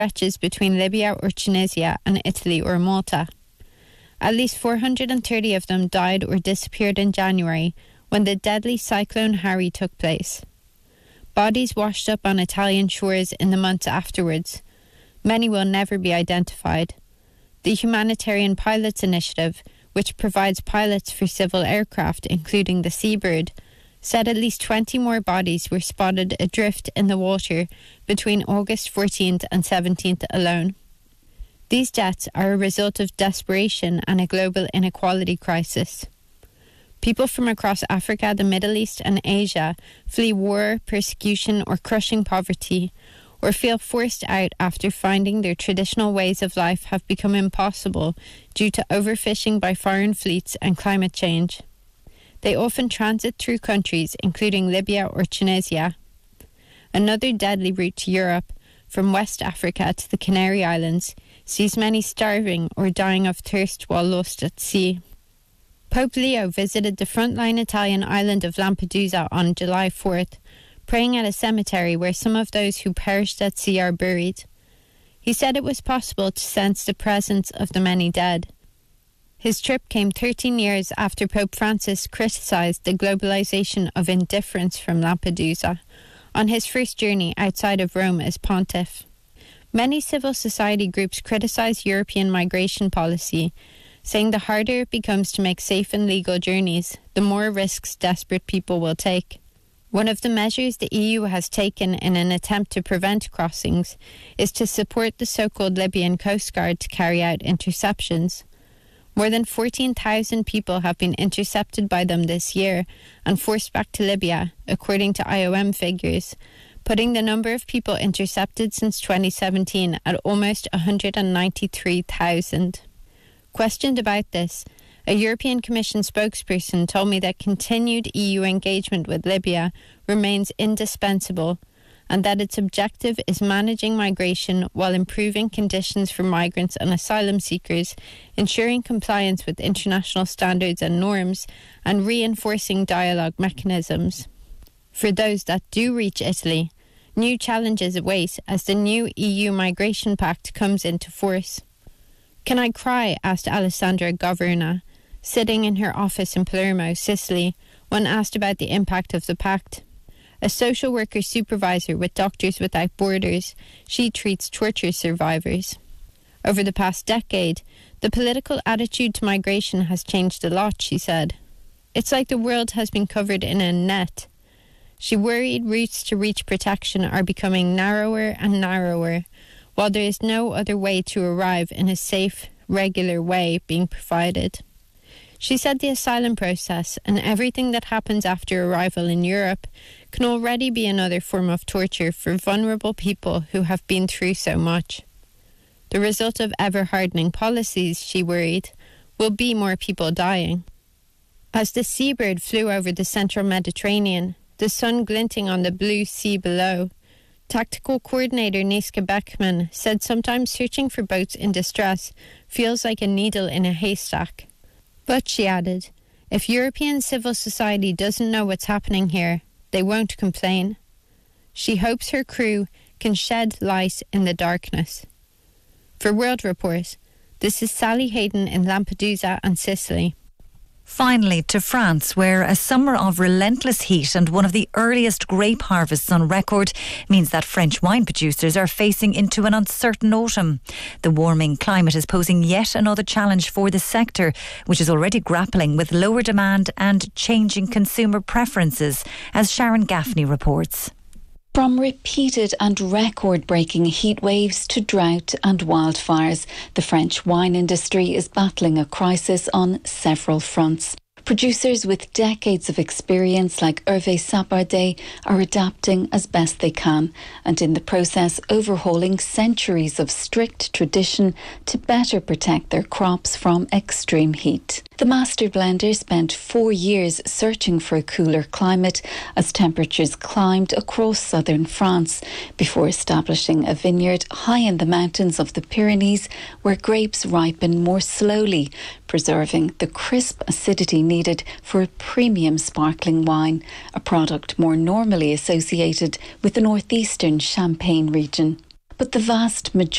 stretches between Libya or Tunisia and Italy or Malta. At least 430 of them died or disappeared in January when the deadly Cyclone Harry took place. Bodies washed up on Italian shores in the months afterwards. Many will never be identified. The Humanitarian Pilots Initiative, which provides pilots for civil aircraft, including the Seabird, said at least 20 more bodies were spotted adrift in the water between August 14th and 17th alone. These deaths are a result of desperation and a global inequality crisis. People from across Africa, the Middle East and Asia flee war, persecution or crushing poverty, or feel forced out after finding their traditional ways of life have become impossible due to overfishing by foreign fleets and climate change. They often transit through countries including Libya or Tunisia. Another deadly route to Europe, from West Africa to the Canary Islands, sees many starving or dying of thirst while lost at sea. Pope Leo visited the frontline Italian island of Lampedusa on July 4th, praying at a cemetery where some of those who perished at sea are buried. He said it was possible to sense the presence of the many dead. His trip came 13 years after Pope Francis criticised the globalisation of indifference from Lampedusa on his first journey outside of Rome as pontiff. Many civil society groups criticise European migration policy, saying the harder it becomes to make safe and legal journeys, the more risks desperate people will take. One of the measures the EU has taken in an attempt to prevent crossings is to support the so-called Libyan Coast Guard to carry out interceptions. More than 14,000 people have been intercepted by them this year and forced back to Libya, according to IOM figures, putting the number of people intercepted since 2017 at almost 193,000. Questioned about this, a European Commission spokesperson told me that continued EU engagement with Libya remains indispensable and that its objective is managing migration while improving conditions for migrants and asylum seekers, ensuring compliance with international standards and norms, and reinforcing dialogue mechanisms. For those that do reach Italy, new challenges await as the new EU Migration Pact comes into force. "Can I cry?" asked Alessandra Governa, sitting in her office in Palermo, Sicily, when asked about the impact of the pact. A social worker supervisor with Doctors Without Borders, she treats torture survivors. Over the past decade, the political attitude to migration has changed a lot, she said. It's like the world has been covered in a net. She worried routes to reach protection are becoming narrower and narrower, while there is no other way to arrive in a safe, regular way being provided. She said the asylum process and everything that happens after arrival in Europe can already be another form of torture for vulnerable people who have been through so much. The result of ever-hardening policies, she worried, will be more people dying. As the Seabird flew over the central Mediterranean, the sun glinting on the blue sea below, Tactical Coordinator Niska Beckman said sometimes searching for boats in distress feels like a needle in a haystack. But, she added, if European civil society doesn't know what's happening here, they won't complain. She hopes her crew can shed light in the darkness. For World Report, this is Sally Hayden in Lampedusa and Sicily. Finally, to France, where a summer of relentless heat and one of the earliest grape harvests on record means that French wine producers are facing into an uncertain autumn. The warming climate is posing yet another challenge for the sector, which is already grappling with lower demand and changing consumer preferences, as Sharon Gaffney reports. From repeated and record-breaking heat waves to drought and wildfires, the French wine industry is battling a crisis on several fronts. Producers with decades of experience like Hervé Sabardet are adapting as best they can and in the process overhauling centuries of strict tradition to better protect their crops from extreme heat. The master blender spent 4 years searching for a cooler climate as temperatures climbed across southern France before establishing a vineyard high in the mountains of the Pyrenees where grapes ripen more slowly, preserving the crisp acidity needed for a premium sparkling wine, a product more normally associated with the northeastern Champagne region. but the vast majority